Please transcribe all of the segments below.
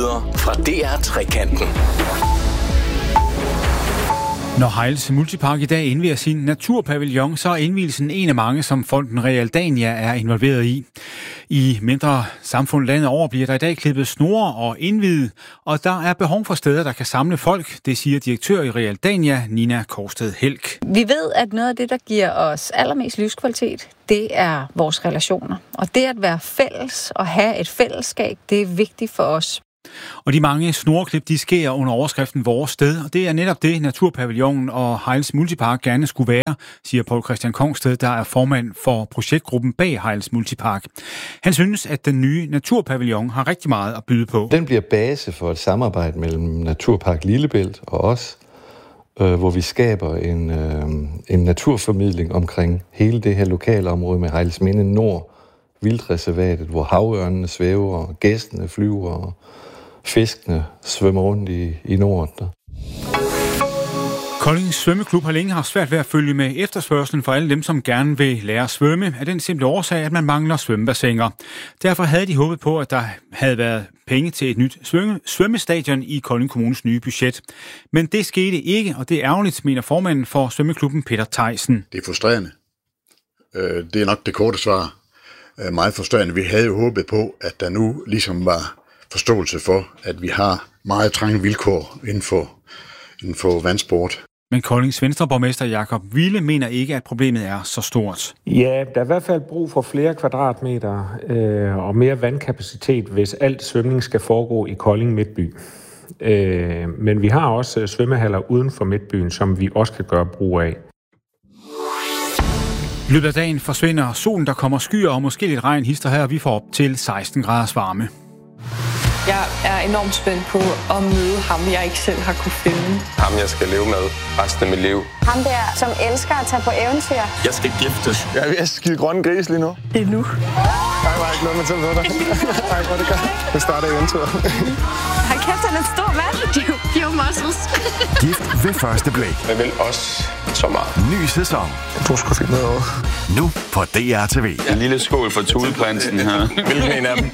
nyheder fra DR Trekanten. Når Hejls Multipark i dag indvier sin naturpavillon, så er indvielsen en af mange, som fonden Realdania er involveret i. I mindre samfund landet over bliver der i dag klippet snore og indviet, og der er behov for steder, der kan samle folk, det siger direktør i Realdania, Nina Korsted Helk. Vi ved, at noget af det, der giver os allermest livskvalitet, det er vores relationer. Og det at være fælles og have et fællesskab, det er vigtigt for os. Og de mange snoreklip, de sker under overskriften Vores Sted, og det er netop det, Naturpavillonen og Hejls Multipark gerne skulle være, siger Poul Christian Kongsted, der er formand for projektgruppen bag Hejls Multipark. Han synes, at den nye Naturpavillon har rigtig meget at byde på. Den bliver base for et samarbejde mellem Naturpark Lillebælt og os, hvor vi skaber en naturformidling omkring hele det her lokale område med Hejlsminde Nord, Vildreservatet, hvor havørnene svæver, og gæstene flyver, og fiskene svømmer rundt i Norden. Kolding Svømmeklub har længe haft svært ved at følge med efterspørgslen for alle dem, som gerne vil lære at svømme, af den simple årsag, at man mangler svømmebassiner. Derfor havde de håbet på, at der havde været penge til et nyt svømmestadion i Kolding Kommunes nye budget. Men det skete ikke, og det er ærgerligt, mener formanden for svømmeklubben Peter Theisen. Det er frustrerende. Det er nok det korte svar. Meget frustrerende. Vi havde jo håbet på, at der nu ligesom var forståelse for, at vi har meget trange vilkår inden for vandsport. Men Koldings Venstreborgmester Jakob Wille mener ikke, at problemet er så stort. Ja, der er i hvert fald brug for flere kvadratmeter og mere vandkapacitet, hvis alt svømning skal foregå i Kolding Midtby. Men vi har også svømmehaller uden for Midtbyen, som vi også kan gøre brug af. I løbet af dagen forsvinder solen, der kommer skyer og måske lidt regn hister her, og vi får op til 16 graders varme. Jeg er enormt spændt på at møde ham, jeg ikke selv har kunne finde. Ham, jeg skal leve med resten af mit liv. Ham der, som elsker at tage på eventyr. Jeg skal giftes. Jeg er ved at skide grønne gris lige nu. Det er nu. Ej, var ikke noget, man selv ved dig. Ej, hvor det gør. Det starter eventyret. Hold kæft, han er en stor mand. Pure muscles. Gift ved første blik. Jeg vil også så meget. Ny sæson. Du skal finde noget over. Nu på DR TV. En lille skål for Tudeprinsen her. Hvilken en af dem?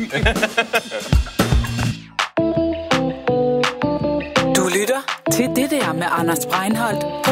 Du lytter til det der med Anders Breinholt på